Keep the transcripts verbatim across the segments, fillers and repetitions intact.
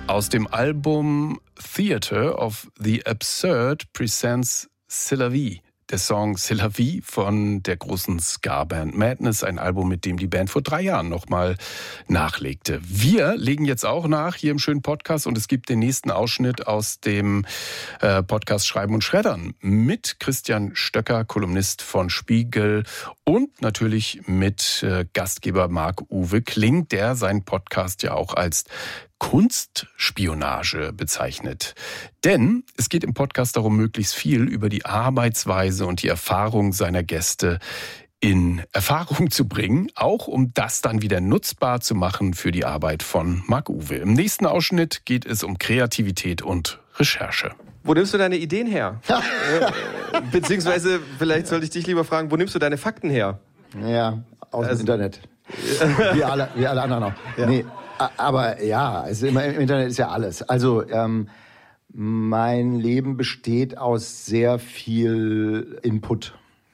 Aus dem Album Theatre of the Absurd presents C'est la vie. Der Song C'est la vie von der großen Ska-Band Madness, ein Album, mit dem die Band vor drei Jahren nochmal nachlegte. Wir legen jetzt auch nach hier im schönen Podcast und es gibt den nächsten Ausschnitt aus dem äh, Podcast Schreiben und Schreddern mit Christian Stöcker, Kolumnist von Spiegel und natürlich mit äh, Gastgeber Marc-Uwe Kling, der seinen Podcast ja auch als Kunstspionage bezeichnet. Denn es geht im Podcast darum, möglichst viel über die Arbeitsweise und die Erfahrung seiner Gäste in Erfahrung zu bringen, auch um das dann wieder nutzbar zu machen für die Arbeit von Marc-Uwe. Im nächsten Ausschnitt geht es um Kreativität und Recherche. Wo nimmst du deine Ideen her? äh, beziehungsweise, vielleicht sollte ich dich lieber fragen, wo nimmst du deine Fakten her? Ja, aus Also- dem Internet. Wie alle, wie alle anderen auch. Ja. Nee, a- aber ja, also im, im Internet ist ja alles. Also ähm, mein Leben besteht aus sehr viel Input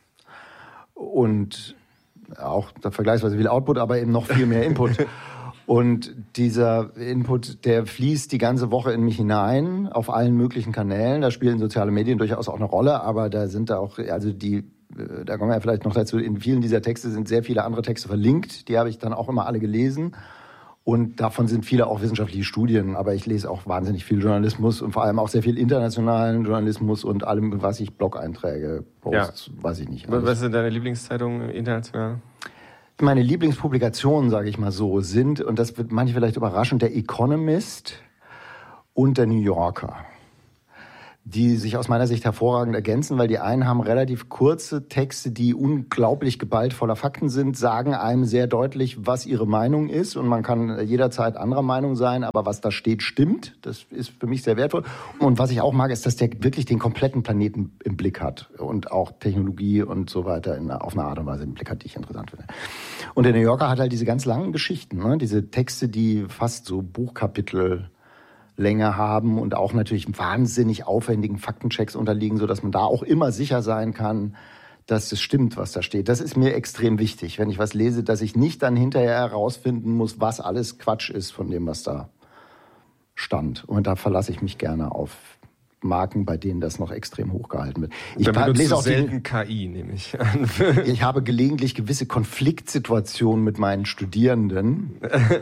und auch vergleichsweise viel Output, aber eben noch viel mehr Input. Und dieser Input, der fließt die ganze Woche in mich hinein, auf allen möglichen Kanälen. Da spielen soziale Medien durchaus auch eine Rolle, aber da sind da auch, also die, da kommen wir ja vielleicht noch dazu, in vielen dieser Texte sind sehr viele andere Texte verlinkt. Die habe ich dann auch immer alle gelesen. Und davon sind viele auch wissenschaftliche Studien. Aber ich lese auch wahnsinnig viel Journalismus und vor allem auch sehr viel internationalen Journalismus und allem, was ich Blog-Einträge, Posts, ja. weiß ich nicht. Alles. Was sind deine Lieblingszeitungen international? Meine Lieblingspublikationen, sage ich mal so, sind, und das wird manche vielleicht überraschen, der Economist und der New Yorker, die sich aus meiner Sicht hervorragend ergänzen, weil die einen haben relativ kurze Texte, die unglaublich geballt voller Fakten sind, sagen einem sehr deutlich, was ihre Meinung ist, und man kann jederzeit anderer Meinung sein, aber was da steht, stimmt. Das ist für mich sehr wertvoll. Und was ich auch mag, ist, dass der wirklich den kompletten Planeten im Blick hat und auch Technologie und so weiter in, auf eine Art und Weise im Blick hat, die ich interessant finde. Und der New Yorker hat halt diese ganz langen Geschichten, ne? Diese Texte, die fast so Buchkapitel Länge haben und auch natürlich wahnsinnig aufwendigen Faktenchecks unterliegen, sodass man da auch immer sicher sein kann, dass es stimmt, was da steht. Das ist mir extrem wichtig, wenn ich was lese, dass ich nicht dann hinterher herausfinden muss, was alles Quatsch ist von dem, was da stand. Und da verlasse ich mich gerne auf Marken, bei denen das noch extrem hochgehalten wird. Ich Dann benutzt lese du auch selten die, K I, nehme ich an. ich habe gelegentlich gewisse Konfliktsituationen mit meinen Studierenden,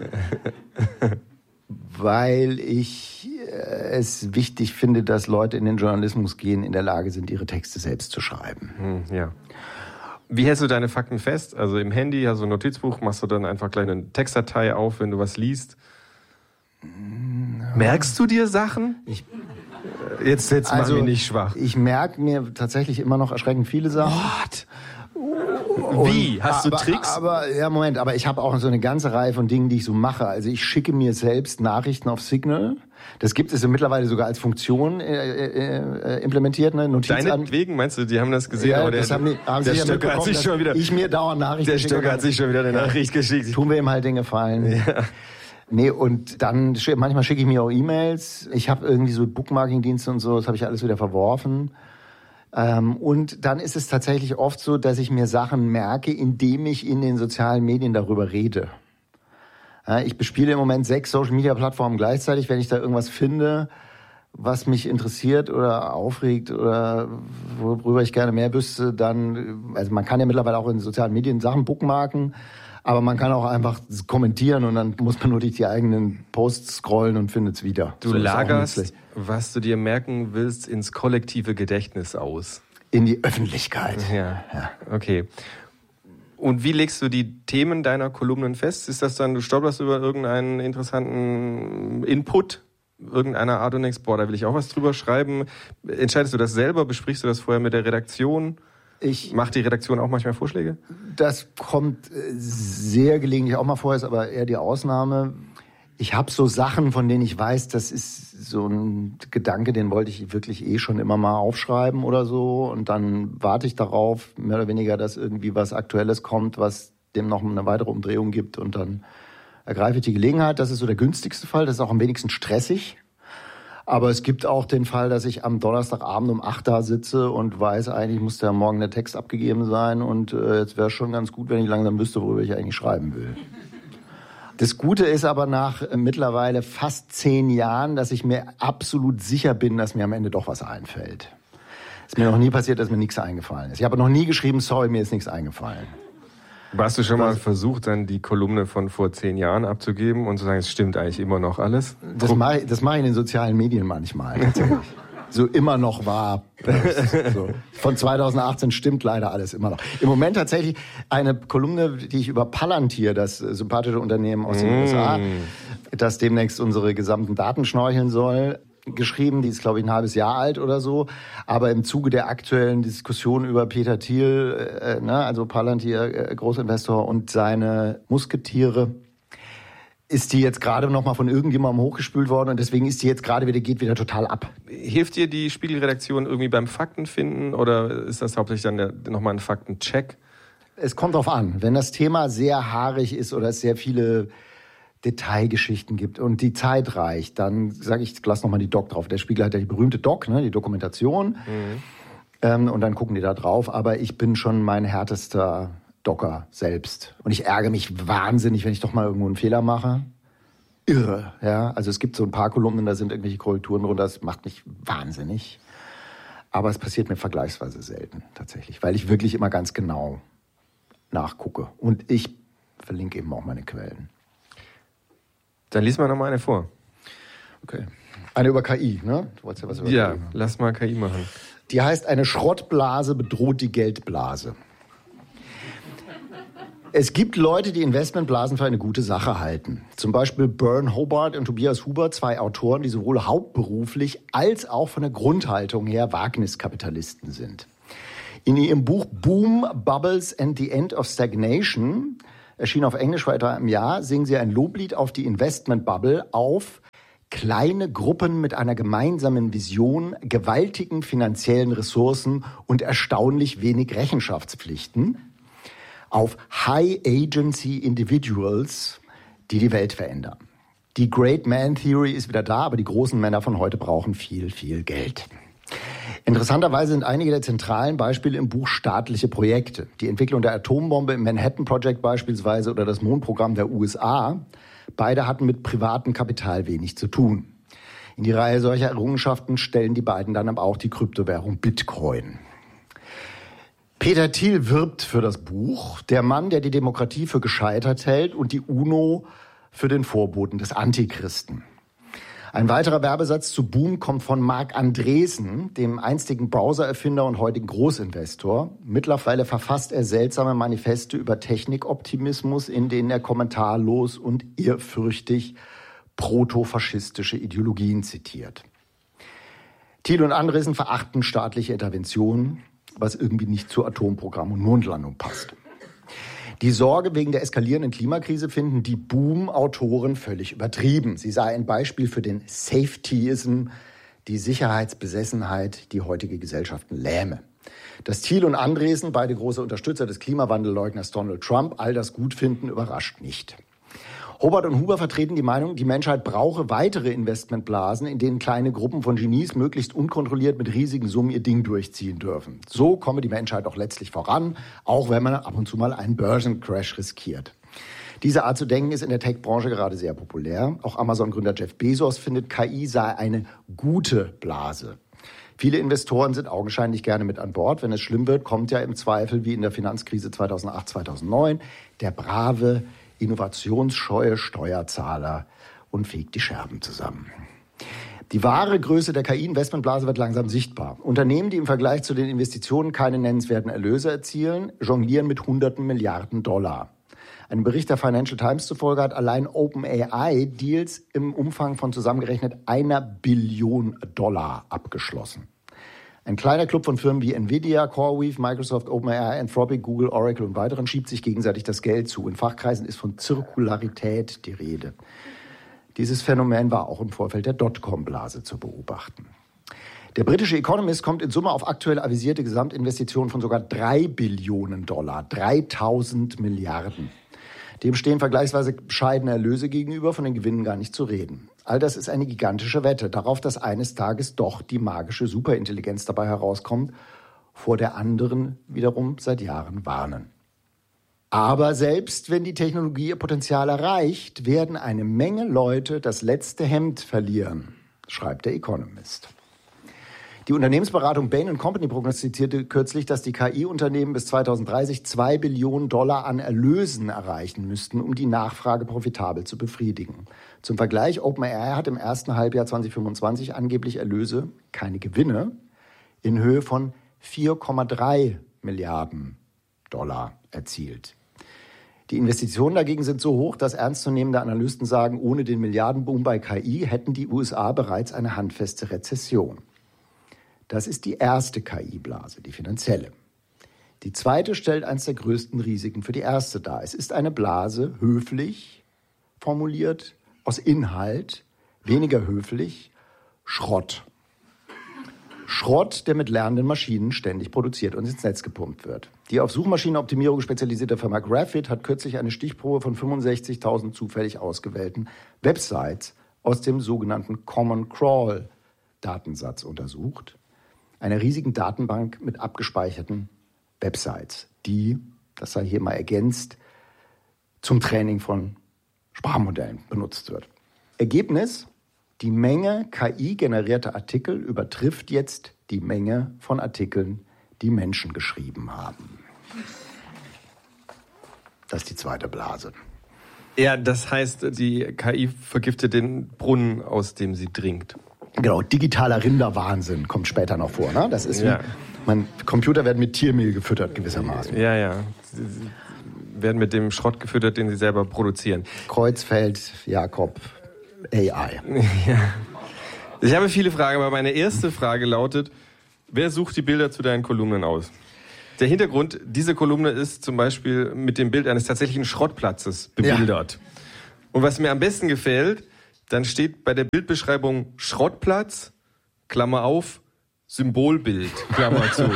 weil ich äh, es wichtig finde, dass Leute in den Journalismus gehen, in der Lage sind, ihre Texte selbst zu schreiben. Hm, ja. Wie hältst du deine Fakten fest? Also im Handy, hast du ein Notizbuch, machst du dann einfach gleich eine Textdatei auf, wenn du was liest? Merkst du dir Sachen? Ich, jetzt jetzt also, mach mich nicht schwach. Ich merke mir tatsächlich immer noch erschreckend viele Sachen. What? Wie? Hast aber, du Tricks? Aber, ja, Moment, aber ich habe auch so eine ganze Reihe von Dingen, die ich so mache. Also ich schicke mir selbst Nachrichten auf Signal. Das gibt es ja mittlerweile sogar als Funktion äh, äh, implementiert. Ne? Notiz Deinetwegen, meinst du, die haben das gesehen? Ja, aber der, das haben die, haben der sie ja Stöcker hat sich schon wieder, ich mir dauernd Nachrichten der Stöcker hat sich schon wieder eine Nachricht geschickt. Tun wir ihm halt den Gefallen. Ja. Nee, und dann, manchmal schicke ich mir auch E-Mails. Ich habe irgendwie so Bookmarking-Dienste und so, das habe ich alles wieder verworfen. Ähm, und dann ist es tatsächlich oft so, dass ich mir Sachen merke, indem ich in den sozialen Medien darüber rede. Ja, ich bespiele im Moment sechs Social-Media-Plattformen gleichzeitig. Wenn ich da irgendwas finde, was mich interessiert oder aufregt oder worüber ich gerne mehr wüsste, dann, also man kann ja mittlerweile auch in den sozialen Medien Sachen bookmarken, aber man kann auch einfach kommentieren und dann muss man nur durch die eigenen Posts scrollen und findet es wieder. Du so, lagerst, was du dir merken willst, ins kollektive Gedächtnis aus. In die Öffentlichkeit. Ja, ja. Okay. Und wie legst du die Themen deiner Kolumnen fest? Ist das dann, du stolperst über irgendeinen interessanten Input irgendeiner Art und denkst, boah, da will ich auch was drüber schreiben? Entscheidest du das selber? Besprichst du das vorher mit der Redaktion? Ich, Macht die Redaktion auch manchmal Vorschläge? Das kommt sehr gelegentlich auch mal vor, ist aber eher die Ausnahme. Ich habe so Sachen, von denen ich weiß, das ist so ein Gedanke, den wollte ich wirklich eh schon immer mal aufschreiben oder so. Und dann warte ich darauf, mehr oder weniger, dass irgendwie was Aktuelles kommt, was dem noch eine weitere Umdrehung gibt. Und dann ergreife ich die Gelegenheit. Das ist so der günstigste Fall. Das ist auch am wenigsten stressig. Aber es gibt auch den Fall, dass ich am Donnerstagabend um acht da sitze und weiß, eigentlich muss ja morgen der Text abgegeben sein und äh, jetzt wäre es schon ganz gut, wenn ich langsam wüsste, worüber ich eigentlich schreiben will. Das Gute ist aber nach äh, mittlerweile fast zehn Jahren, dass ich mir absolut sicher bin, dass mir am Ende doch was einfällt. Es ist mir noch nie passiert, dass mir nichts eingefallen ist. Ich habe noch nie geschrieben, sorry, mir ist nichts eingefallen. Hast du schon mal versucht, dann die Kolumne von vor zehn Jahren abzugeben und zu sagen, es stimmt eigentlich immer noch alles? Das mache ich, das mache ich in den sozialen Medien manchmal, tatsächlich. So immer noch war. So. Von zweitausendachtzehn stimmt leider alles immer noch. Im Moment tatsächlich eine Kolumne, die ich über Palantir, das sympathische Unternehmen aus den mm. U S A, das demnächst unsere gesamten Daten schnorcheln soll, geschrieben. Die ist, glaube ich, ein halbes Jahr alt oder so. Aber im Zuge der aktuellen Diskussion über Peter Thiel, äh, ne, also Palantir, äh, Großinvestor und seine Musketiere, ist die jetzt gerade noch mal von irgendjemandem hochgespült worden und deswegen ist die jetzt gerade wieder, geht wieder total ab. Hilft dir die Spiegelredaktion irgendwie beim Faktenfinden oder ist das hauptsächlich dann der, nochmal ein Faktencheck? Es kommt drauf an. Wenn das Thema sehr haarig ist oder es sehr viele Detailgeschichten gibt und die Zeit reicht, dann sage ich, lass noch mal die Doc drauf. Der Spiegel hat ja die berühmte Doc, ne, die Dokumentation. Mhm. Ähm, und dann gucken die da drauf. Aber ich bin schon mein härtester Docker selbst. Und ich ärgere mich wahnsinnig, wenn ich doch mal irgendwo einen Fehler mache. Irre, ja. Also es gibt so ein paar Kolumnen, da sind irgendwelche Korrekturen drunter. Das macht mich wahnsinnig. Aber es passiert mir vergleichsweise selten, tatsächlich. Weil ich wirklich immer ganz genau nachgucke. Und ich verlinke eben auch meine Quellen. Dann lies mal noch mal eine vor. Okay. Eine über K I, ne? Du wolltest ja was über ja, K I machen. Lass mal K I machen. Die heißt, eine Schrottblase bedroht die Geldblase. Es gibt Leute, die Investmentblasen für eine gute Sache halten. Zum Beispiel Byrne Hobart und Tobias Huber, zwei Autoren, die sowohl hauptberuflich als auch von der Grundhaltung her Wagniskapitalisten sind. In ihrem Buch Boom, Bubbles and the End of Stagnation, erschien auf Englisch vor etwa einem Jahr, singen sie ein Loblied auf die Investmentbubble, auf kleine Gruppen mit einer gemeinsamen Vision, gewaltigen finanziellen Ressourcen und erstaunlich wenig Rechenschaftspflichten, auf High-Agency-Individuals, die die Welt verändern. Die Great Man Theory ist wieder da, aber die großen Männer von heute brauchen viel, viel Geld. Interessanterweise sind einige der zentralen Beispiele im Buch staatliche Projekte. Die Entwicklung der Atombombe im Manhattan Project beispielsweise oder das Mondprogramm der U S A. Beide hatten mit privatem Kapital wenig zu tun. In die Reihe solcher Errungenschaften stellen die beiden dann aber auch die Kryptowährung Bitcoin. Peter Thiel wirbt für das Buch, der Mann, der die Demokratie für gescheitert hält und die UNO für den Vorboten des Antichristen. Ein weiterer Werbesatz zu Boom kommt von Marc Andreessen, dem einstigen Browser-Erfinder und heutigen Großinvestor. Mittlerweile verfasst er seltsame Manifeste über Technikoptimismus, in denen er kommentarlos und ehrfürchtig protofaschistische Ideologien zitiert. Thiel und Andreessen verachten staatliche Interventionen, was irgendwie nicht zu Atomprogramm und Mondlandung passt. Die Sorge wegen der eskalierenden Klimakrise finden die Boom-Autoren völlig übertrieben. Sie sei ein Beispiel für den Safetyism, die Sicherheitsbesessenheit, die heutige Gesellschaften lähme. Dass Thiel und Andreessen, beide große Unterstützer des Klimawandelleugners Donald Trump, all das gut finden, überrascht nicht. Hobart und Huber vertreten die Meinung, die Menschheit brauche weitere Investmentblasen, in denen kleine Gruppen von Genies möglichst unkontrolliert mit riesigen Summen ihr Ding durchziehen dürfen. So komme die Menschheit auch letztlich voran, auch wenn man ab und zu mal einen Börsencrash riskiert. Diese Art zu denken ist in der Tech-Branche gerade sehr populär. Auch Amazon-Gründer Jeff Bezos findet, K I sei eine gute Blase. Viele Investoren sind augenscheinlich gerne mit an Bord. Wenn es schlimm wird, kommt ja im Zweifel, wie in der Finanzkrise zweitausendacht, zweitausendneun, der brave, innovationsscheue Steuerzahler und fegt die Scherben zusammen. Die wahre Größe der K I-Investmentblase wird langsam sichtbar. Unternehmen, die im Vergleich zu den Investitionen keine nennenswerten Erlöse erzielen, jonglieren mit hunderten Milliarden Dollar. Einem Bericht der Financial Times zufolge hat allein OpenAI Deals im Umfang von zusammengerechnet einer Billion Dollar abgeschlossen. Ein kleiner Club von Firmen wie Nvidia, CoreWeave, Microsoft, OpenAI, Anthropic, Google, Oracle und weiteren schiebt sich gegenseitig das Geld zu. In Fachkreisen ist von Zirkularität die Rede. Dieses Phänomen war auch im Vorfeld der Dotcom-Blase zu beobachten. Der britische Economist kommt in Summe auf aktuell avisierte Gesamtinvestitionen von sogar drei Billionen Dollar, dreitausend Milliarden. Dem stehen vergleichsweise bescheidene Erlöse gegenüber, von den Gewinnen gar nicht zu reden. All das ist eine gigantische Wette darauf, dass eines Tages doch die magische Superintelligenz dabei herauskommt, vor der anderen wiederum seit Jahren warnen. Aber selbst wenn die Technologie ihr Potenzial erreicht, werden eine Menge Leute das letzte Hemd verlieren, schreibt der Economist. Die Unternehmensberatung Bain and Company prognostizierte kürzlich, dass die K I-Unternehmen bis zweitausenddreißig zwei Billionen Dollar an Erlösen erreichen müssten, um die Nachfrage profitabel zu befriedigen. Zum Vergleich, OpenAI hat im ersten Halbjahr zweitausendfünfundzwanzig angeblich Erlöse, keine Gewinne, in Höhe von vier Komma drei Milliarden Dollar erzielt. Die Investitionen dagegen sind so hoch, dass ernstzunehmende Analysten sagen, ohne den Milliardenboom bei K I hätten die U S A bereits eine handfeste Rezession. Das ist die erste K I-Blase, die finanzielle. Die zweite stellt eines der größten Risiken für die erste dar. Es ist eine Blase, höflich formuliert, aus Inhalt, weniger höflich, Schrott. Schrott, der mit lernenden Maschinen ständig produziert und ins Netz gepumpt wird. Die auf Suchmaschinenoptimierung spezialisierte Firma Graphit hat kürzlich eine Stichprobe von fünfundsechzigtausend zufällig ausgewählten Websites aus dem sogenannten Common Crawl Datensatz untersucht. Einer riesigen Datenbank mit abgespeicherten Websites, die, das sei hier mal ergänzt, zum Training von Sprachmodellen benutzt wird. Ergebnis: Die Menge K I-generierter Artikel übertrifft jetzt die Menge von Artikeln, die Menschen geschrieben haben. Das ist die zweite Blase. Ja, das heißt, die K I vergiftet den Brunnen, aus dem sie trinkt. Genau, digitaler Rinderwahnsinn kommt später noch vor. Ne? Das ist wie, ja. man, Computer werden mit Tiermehl gefüttert gewissermaßen. Ja, ja. Sie, sie werden mit dem Schrott gefüttert, den sie selber produzieren. Kreuzfeld, Jakob, A I. Ja. Ich habe viele Fragen, aber meine erste Frage lautet, wer sucht die Bilder zu deinen Kolumnen aus? Der Hintergrund, diese Kolumne ist zum Beispiel mit dem Bild eines tatsächlichen Schrottplatzes bebildert. Ja. Und was mir am besten gefällt, dann steht bei der Bildbeschreibung Schrottplatz, Klammer auf, Symbolbild, Klammer zu.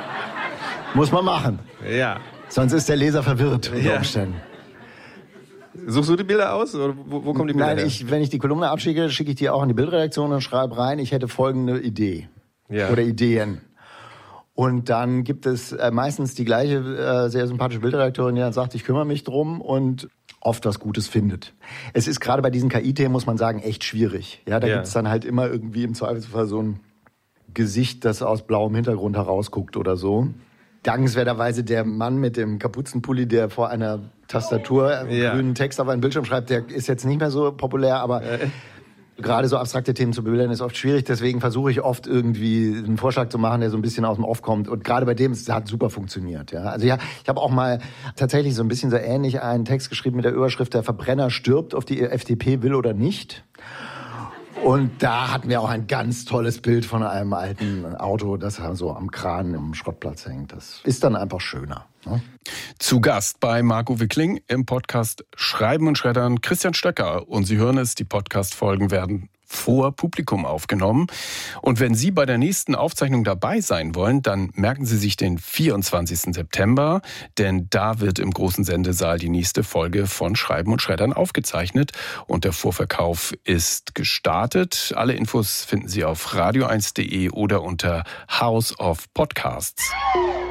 Muss man machen. Ja. Sonst ist der Leser verwirrt unter Umständen. Suchst du die Bilder aus? Oder wo, wo kommen die Bilder Nein, her? ich, wenn ich die Kolumne abschicke, schicke ich die auch in die Bildredaktion und schreibe rein, ich hätte folgende Idee. Ja. Oder Ideen. Und dann gibt es äh, meistens die gleiche äh, sehr sympathische Bildredakteurin, die dann sagt, ich kümmere mich drum und oft was Gutes findet. Es ist gerade bei diesen K I-Themen, muss man sagen, echt schwierig. Ja, da ja. gibt es dann halt immer irgendwie im Zweifelsfall so ein Gesicht, das aus blauem Hintergrund herausguckt oder so. Dankenswerterweise der Mann mit dem Kapuzenpulli, der vor einer Tastatur ja. grünen Text auf einen Bildschirm schreibt, der ist jetzt nicht mehr so populär, aber äh. gerade so abstrakte Themen zu bebildern ist oft schwierig. Deswegen versuche ich oft irgendwie einen Vorschlag zu machen, der so ein bisschen aus dem Off kommt. Und gerade bei dem, es hat super funktioniert. Ja, also ja, ich habe auch mal tatsächlich so ein bisschen so ähnlich einen Text geschrieben mit der Überschrift "Der Verbrenner stirbt, ob die F D P will oder nicht". Und da hatten wir auch ein ganz tolles Bild von einem alten Auto, das so am Kran im Schrottplatz hängt. Das ist dann einfach schöner. Ne? Zu Gast bei Marco Wickling im Podcast Schreiben und Schreddern Christian Stöcker. Und Sie hören es, die Podcast-Folgen werden vor Publikum aufgenommen. Und wenn Sie bei der nächsten Aufzeichnung dabei sein wollen, dann merken Sie sich den vierundzwanzigsten September, denn da wird im großen Sendesaal die nächste Folge von Schreiben und Schreddern aufgezeichnet und der Vorverkauf ist gestartet. Alle Infos finden Sie auf radio eins punkt de oder unter House of Podcasts.